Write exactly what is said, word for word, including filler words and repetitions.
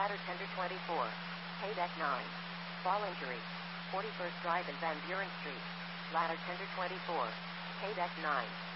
Ladder Tender twenty-four. Hay Deck nine. Fall injury. forty-first Drive in Van Buren Street. Ladder Tender twenty-four. Hay Deck nine.